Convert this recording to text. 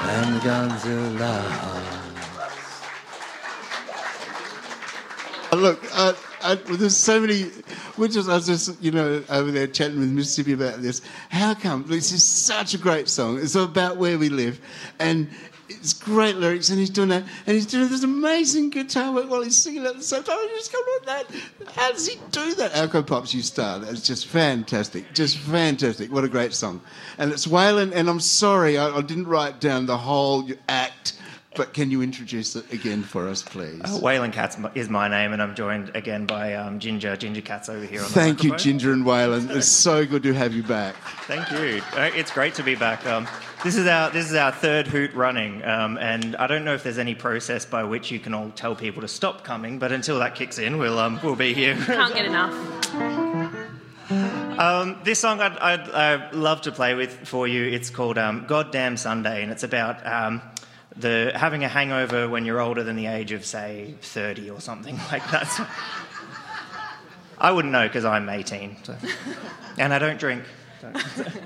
and the guns are loud. Look, there's so many. I was just, over there chatting with Mississippi about this. How come this is such a great song? It's about where we live, and it's great lyrics, and he's doing that, and he's doing this amazing guitar work while he's singing at the same time. Just come on, that. How does he do that? Alco Pops, you star. It's just fantastic, just fantastic. What a great song, and it's Waylon. And I'm sorry, I didn't write down the whole act. But can you introduce it again for us, please? Waylon Katz is my name, and I'm joined again by Ginger Katz over here on the Thank microphone. you, Ginger and Waylon. It's so good to have you back. Thank you. It's great to be back. This is our third hoot running, and I don't know if there's any process by which you can all tell people to stop coming, but until that kicks in, we'll be here. Can't get enough. This song I'd love to play for you. It's called Goddamn Sunday, and it's about having a hangover when you're older than the age of, say, 30 or something like that. So I wouldn't know because I'm 18, and I don't drink.